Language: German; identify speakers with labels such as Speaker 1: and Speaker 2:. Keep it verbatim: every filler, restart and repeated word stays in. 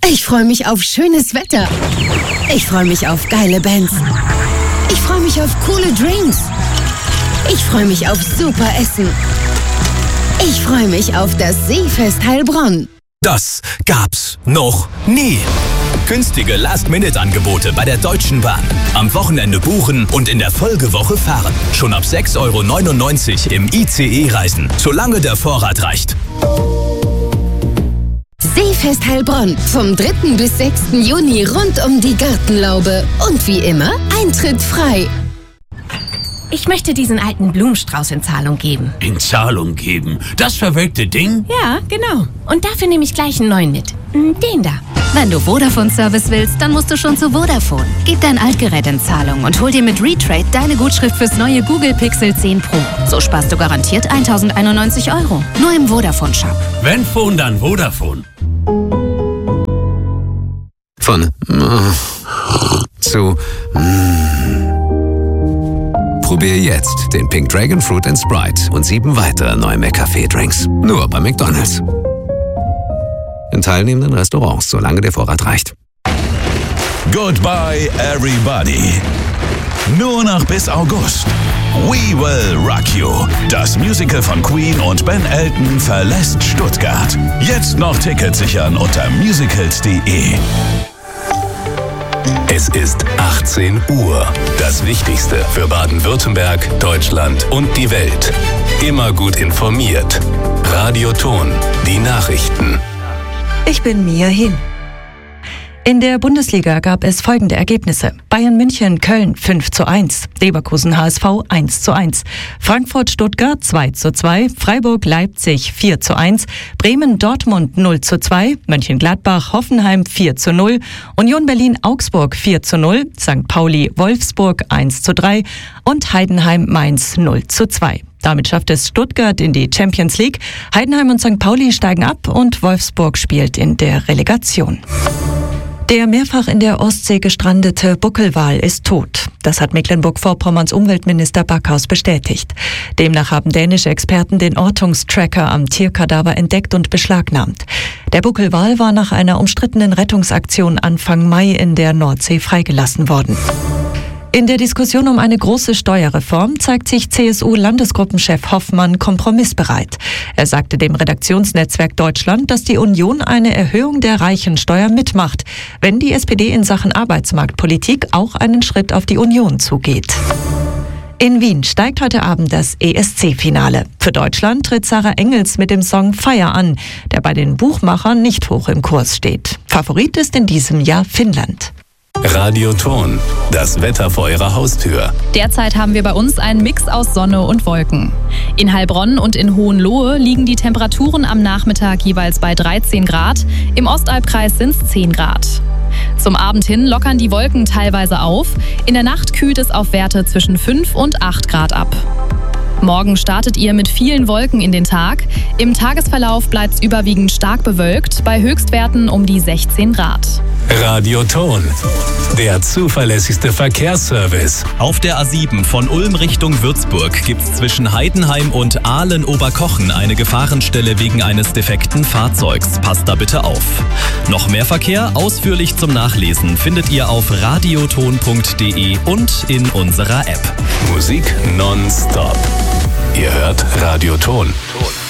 Speaker 1: Ich freue mich auf schönes Wetter. Ich freue mich auf geile Bands. Ich freue mich auf coole Drinks. Ich freue mich auf super Essen. Ich freue mich auf das Seefest Heilbronn.
Speaker 2: Das gab's noch nie. Günstige Last-Minute-Angebote bei der Deutschen Bahn. Am Wochenende buchen und in der Folgewoche fahren. Schon ab sechs Euro neunundneunzig im I C E reisen, solange der Vorrat reicht.
Speaker 1: Seefest Heilbronn vom dritten bis sechsten Juni rund um die Gartenlaube. Und wie immer, Eintritt frei.
Speaker 3: Ich möchte diesen alten Blumenstrauß in Zahlung geben.
Speaker 4: In Zahlung geben? Das verwelkte Ding?
Speaker 3: Ja, genau. Und dafür nehme ich gleich einen neuen mit. Den da.
Speaker 5: Wenn du Vodafone-Service willst, dann musst du schon zu Vodafone. Gib dein Altgerät in Zahlung und hol dir mit Retrade deine Gutschrift fürs neue Google Pixel zehn Pro. So sparst du garantiert tausendeinundneunzig Euro. Nur im Vodafone-Shop.
Speaker 4: Wenn Phone, dann Vodafone.
Speaker 6: Von äh, zu äh. Probier jetzt den Pink Dragon Fruit and Sprite und sieben weitere neue McCafé-Drinks. Nur bei McDonald's. In teilnehmenden Restaurants, solange der Vorrat reicht.
Speaker 7: Goodbye, everybody. Nur noch bis August. We Will Rock You. Das Musical von Queen und Ben Elton verlässt Stuttgart. Jetzt noch Tickets sichern unter musicals punkt de.
Speaker 8: Es ist achtzehn Uhr. Das Wichtigste für Baden-Württemberg, Deutschland und die Welt. Immer gut informiert. Radio Ton, die Nachrichten.
Speaker 9: Ich bin Mia Hin. In der Bundesliga gab es folgende Ergebnisse. Bayern München Köln fünf zu eins, Leverkusen H S V eins zu eins, Frankfurt Stuttgart zwei zu zwei, Freiburg Leipzig vier zu eins, Bremen Dortmund null zu zwei, Mönchengladbach Hoffenheim vier zu null, Union Berlin Augsburg vier zu null, Sankt Pauli Wolfsburg eins zu drei und Heidenheim Mainz null zu zwei. Damit schafft es Stuttgart in die Champions League. Heidenheim und Sankt Pauli steigen ab und Wolfsburg spielt in der Relegation. Der mehrfach in der Ostsee gestrandete Buckelwal ist tot. Das hat Mecklenburg-Vorpommerns Umweltminister Backhaus bestätigt. Demnach haben dänische Experten den Ortungstracker am Tierkadaver entdeckt und beschlagnahmt. Der Buckelwal war nach einer umstrittenen Rettungsaktion Anfang Mai in der Nordsee freigelassen worden. In der Diskussion um eine große Steuerreform zeigt sich C S U-Landesgruppenchef Hoffmann kompromissbereit. Er sagte dem Redaktionsnetzwerk Deutschland, dass die Union eine Erhöhung der Reichensteuer mitmacht, wenn die S P D in Sachen Arbeitsmarktpolitik auch einen Schritt auf die Union zugeht. In Wien steigt heute Abend das E S C-Finale. Für Deutschland tritt Sarah Engels mit dem Song Fire an, der bei den Buchmachern nicht hoch im Kurs steht. Favorit ist in diesem Jahr Finnland.
Speaker 8: Radio Ton, das Wetter vor Ihrer Haustür.
Speaker 10: Derzeit haben wir bei uns einen Mix aus Sonne und Wolken. In Heilbronn und in Hohenlohe liegen die Temperaturen am Nachmittag jeweils bei dreizehn Grad, im Ostalbkreis sind es zehn Grad. Zum Abend hin lockern die Wolken teilweise auf, in der Nacht kühlt es auf Werte zwischen fünf und acht Grad ab. Morgen startet ihr mit vielen Wolken in den Tag. Im Tagesverlauf bleibt es überwiegend stark bewölkt, bei Höchstwerten um die sechzehn Grad.
Speaker 8: Radio Ton, der zuverlässigste Verkehrsservice.
Speaker 2: Auf der A sieben von Ulm Richtung Würzburg gibt's zwischen Heidenheim und Aalen-Oberkochen eine Gefahrenstelle wegen eines defekten Fahrzeugs. Passt da bitte auf. Noch mehr Verkehr ausführlich zum Nachlesen findet ihr auf radioton punkt de und in unserer App.
Speaker 8: Musik nonstop. Ihr hört Radio Ton.